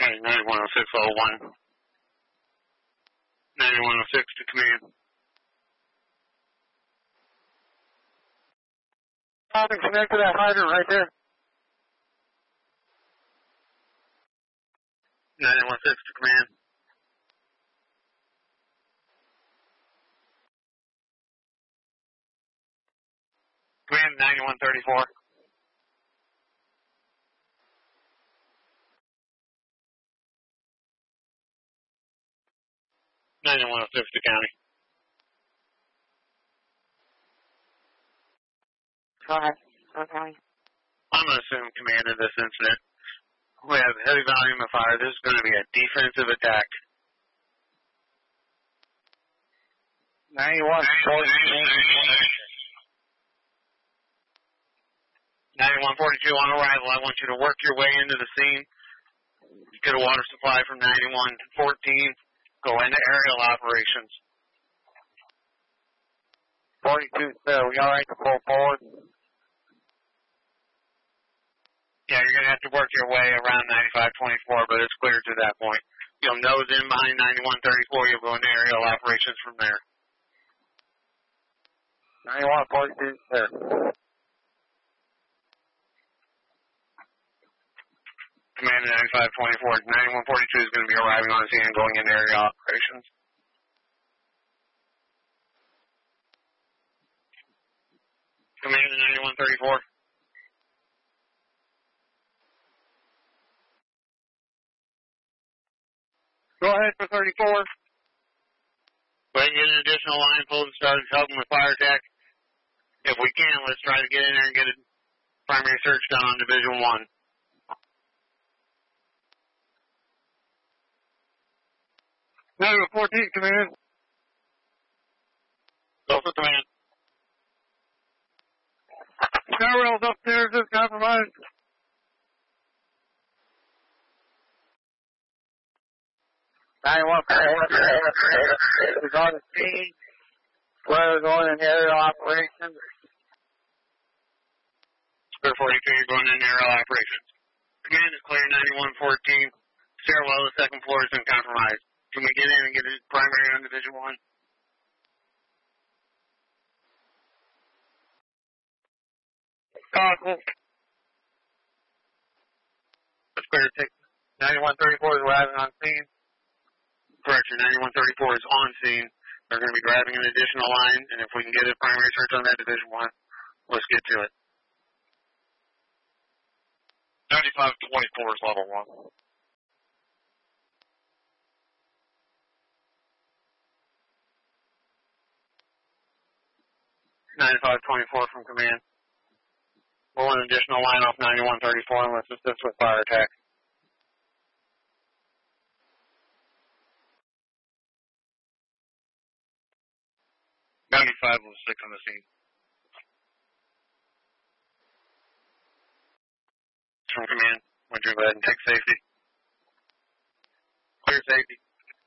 Okay, 910601. 9106 to command. Falcon, connect to that hydrant right there. 9116 to command. Command 9134. to county. Okay. I'm going to assume command of this incident. We have heavy volume of fire. This is going to be a defensive attack. 9142 on arrival. I want you to work your way into the scene. Get a water supply from 9114. Go into aerial operations. 42, sir. We all right to pull forward? Yeah, you're going to have to work your way around 9524, but it's clear to that point. You'll nose in behind 9134. You'll go into aerial operations from there. 9142, sir. Command 9524. 9142 is going to be arriving on scene and going into aerial operations. Command 9134. Go ahead for 34. Go ahead and get an additional line pulled and started helping with fire attack. If we can, let's try to get in there and get a primary search done on Division 1. Number 14, command. Go for command. Railroads upstairs is compromised. We're going to see where we're going in aerial operations. Square 42, you're going in aerial operations. Command is clear, 9114. Stairwell, the second floor has been compromised. Can we get in and get a primary on Division 1? That's clear. 9134 is arriving on scene. Correction, 9134 is on scene. They're going to be grabbing an additional line, and if we can get a primary search on that Division 1, let's get to it. 9524 is level 1. from command. Roll an additional line off 9134 and let's assist with fire attack. Ninety-five was 6 on the scene. From command, would you go ahead and take safety? Clear safety.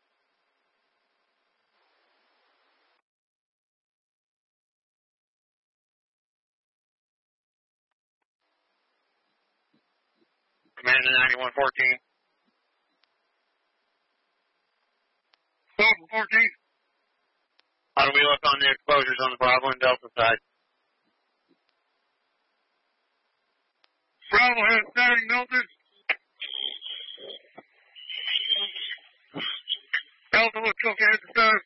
Command to 9114. 14. How do we look on the exposures on the Bravo and Delta side? Bravo has starting melted. Delta looks okay at the start.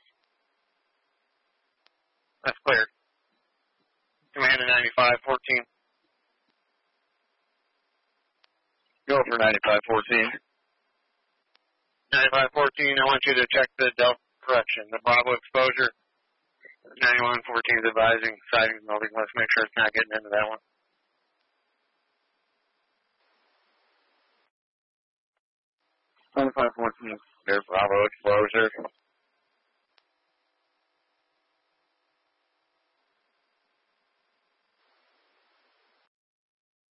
That's clear. Command to 9514. Go for 9514. 9514, I want you to check the Delta correction. The Bravo exposure. 9114 is advising siding moving. Let's make sure it's not getting into that one. There's Bravo exposure.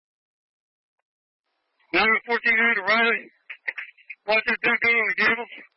Number 14 to Riley. Watch your 10 to the gables.